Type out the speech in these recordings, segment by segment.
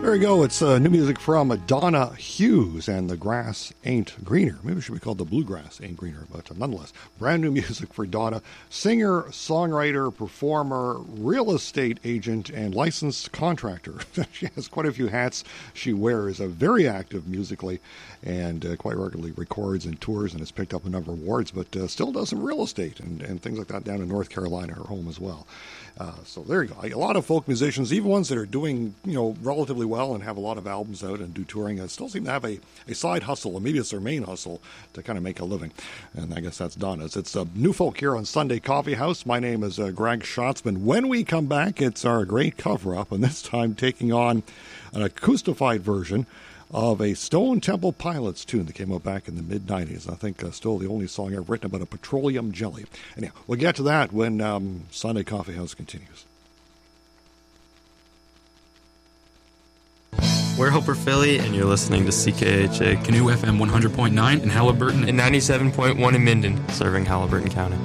There you go. It's new music from Donna Hughes and The Grass Ain't Greener. Maybe it should be called The Bluegrass Ain't Greener, but nonetheless, brand new music for Donna. Singer, songwriter, performer, real estate agent, and licensed contractor. She has quite a few hats she wears. Very active musically and quite regularly records and tours and has picked up a number of awards, but still does some real estate and things like that down in North Carolina, her home as well. So there you go. A lot of folk musicians, even ones that are doing, relatively well and have a lot of albums out and do touring, still seem to have a side hustle, and maybe it's their main hustle to kind of make a living. And I guess that's Donna's. It's New Folk here on Sunday Coffee House. My name is Greg Schatzman. When we come back, it's our great cover-up, and this time taking on an acoustified version of a Stone Temple Pilots tune that came out back in the mid-'90s. I think still the only song ever written about a petroleum jelly. Anyhow, we'll get to that when Sunday Coffee House continues. We're Hoper Philly, and you're listening to CKHA Canoe FM 100.9 in Halliburton and 97.1 in Minden, serving Halliburton County.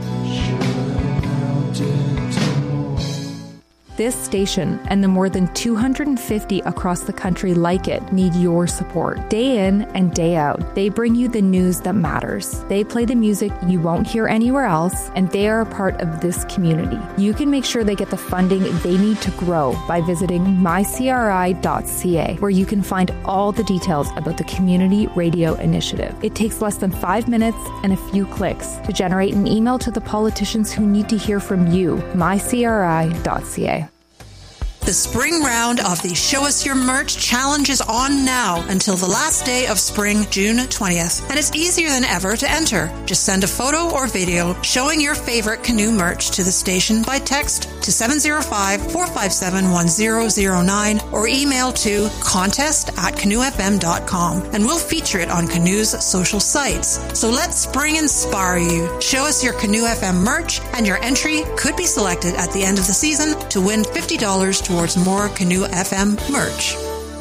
This station and the more than 250 across the country like it need your support. Day in and day out, they bring you the news that matters. They play the music you won't hear anywhere else, and they are a part of this community. You can make sure they get the funding they need to grow by visiting mycri.ca, where you can find all the details about the Community Radio Initiative. It takes less than 5 minutes and a few clicks to generate an email to the politicians who need to hear from you. mycri.ca. The spring round of the Show Us Your Merch Challenge is on now until the last day of spring, June 20th. And it's easier than ever to enter. Just send a photo or video showing your favorite canoe merch to the station by text to 705-457-1009 or email to contest@canoefm.com, and we'll feature it on Canoe's social sites. So let spring inspire you. Show us your Canoe FM merch, and your entry could be selected at the end of the season to win $50 towards more Canoe FM merch.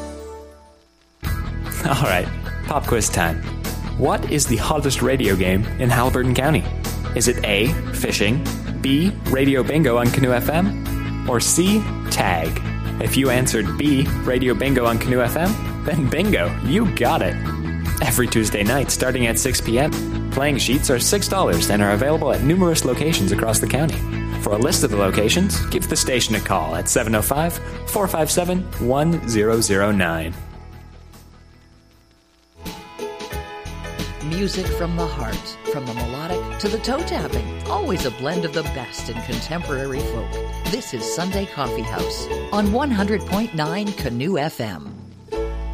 All right, pop quiz time. What is the hottest radio game in Halliburton County? Is it A, fishing, B, radio bingo on Canoe FM, or C, tag? If you answered B, radio bingo on Canoe FM, then bingo, you got it. Every Tuesday night starting at 6 p.m., playing sheets are $6 and are available at numerous locations across the county. For a list of the locations, give the station a call at 705-457-1009. Music from the heart, from the melodic to the toe tapping. Always a blend of the best in contemporary folk. This is Sunday Coffee House on 100.9 Canoe FM.